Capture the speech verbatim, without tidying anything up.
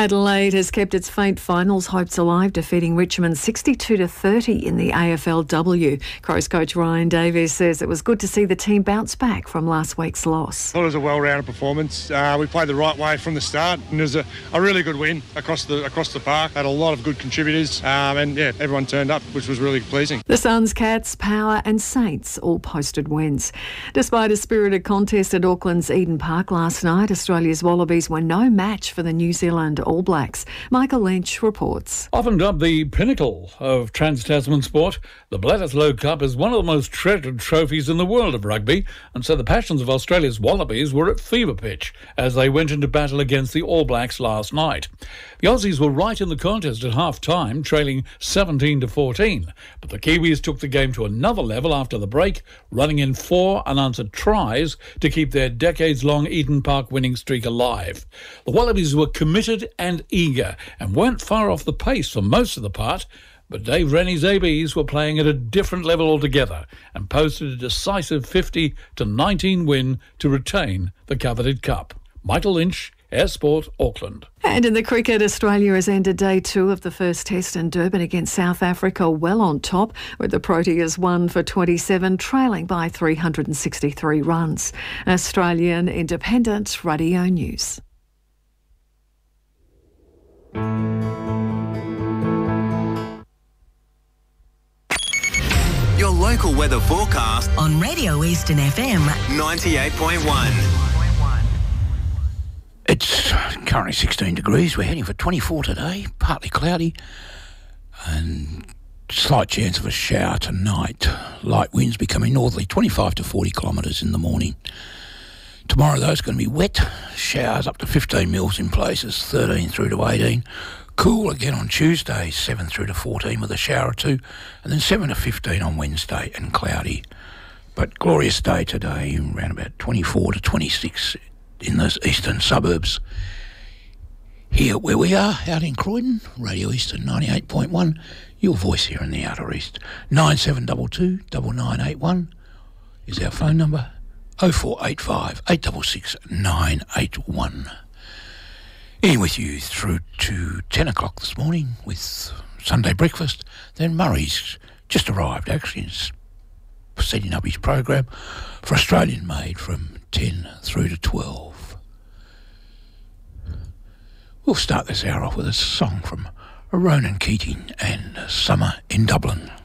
Adelaide has kept its faint finals hopes alive, defeating Richmond sixty-two to thirty in the A F L W. Crows coach Ryan Davies says it was good to see the team bounce back from last week's loss. I thought it was a well-rounded performance. Uh, we played the right way from the start, and it was a, a really good win across the across the park. Had a lot of good contributors, um, and yeah, everyone turned up, which was really pleasing. The Suns, Cats, Power and Saints all posted wins. Despite a spirited contest at Auckland's Eden Park last night, Australia's Wallabies were no match for the New Zealand All Blacks. Michael Lynch reports. Often dubbed the pinnacle of Trans-Tasman sport, the Bledisloe Cup is one of the most treasured trophies in the world of rugby, and so the passions of Australia's Wallabies were at fever pitch as they went into battle against the All Blacks last night. The Aussies were right in the contest at half-time, trailing seventeen to fourteen, but the Kiwis took the game to another level after the break, running in four unanswered tries to keep their decades-long Eden Park winning streak alive. The Wallabies were committed and eager and weren't far off the pace for most of the part, but Dave Rennie's A Bs were playing at a different level altogether and posted a decisive fifty to nineteen win to retain the coveted cup. Michael Lynch, Air Sport, Auckland. And in the cricket, Australia has ended day two of the first test in Durban against South Africa well on top, with the Proteas one for twenty-seven, trailing by three hundred sixty-three runs. Australian Independent Radio News. Your local weather forecast on Radio Eastern F M ninety-eight point one. It's currently sixteen degrees. We're heading for twenty-four today, partly cloudy, and slight chance of a shower tonight. Light winds becoming northerly, twenty-five to forty kilometres in the morning. Tomorrow, though, it's going to be wet. Showers up to fifteen mils in places, thirteen through to eighteen. Cool again on Tuesday, seven through to fourteen with a shower or two, and then seven to fifteen on Wednesday and cloudy. But glorious day today, around about twenty-four to twenty-six in those eastern suburbs. Here where we are, out in Croydon, Radio Eastern ninety-eight point one, your voice here in the Outer East. nine seven two two, nine nine eight one is our phone number, oh four eight five, eight six six, nine eight one. In with you through to ten o'clock this morning with Sunday breakfast. Then Murray's just arrived, actually, and setting up his program for Australian Made from ten through to twelve. We'll start this hour off with a song from Ronan Keating and Summer in Dublin.